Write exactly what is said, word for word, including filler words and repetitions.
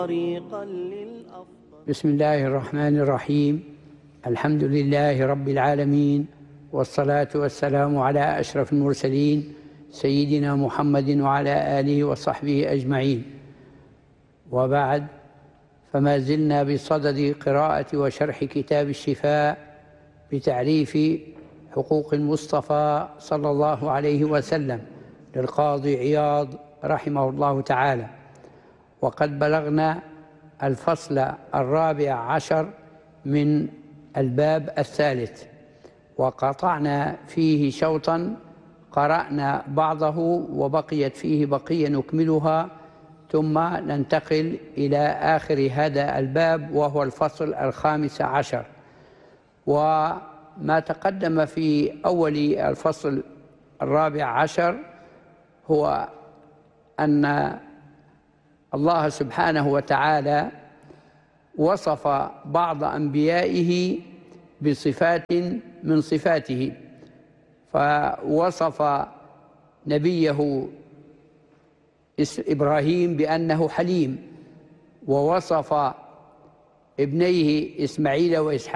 طريقا للأفضل. بسم الله الرحمن الرحيم. الحمد لله رب العالمين، والصلاة والسلام على أشرف المرسلين سيدنا محمد وعلى آله وصحبه أجمعين، وبعد، فما زلنا بصدد قراءة وشرح كتاب الشفاء بتعريف حقوق المصطفى صلى الله عليه وسلم للقاضي عياض رحمه الله تعالى، وقد بلغنا الفصل الرابع عشر من الباب الثالث، وقطعنا فيه شوطا قرأنا بعضه وبقيت فيه بقية نكملها، ثم ننتقل إلى آخر هذا الباب وهو الفصل الخامس عشر. وما تقدم في أول الفصل الرابع عشر هو أن الله سبحانه وتعالى وصف بعض أنبيائه بصفات من صفاته، فوصف نبيه إبراهيم بأنه حليم، ووصف ابنيه إسماعيل وإسحاق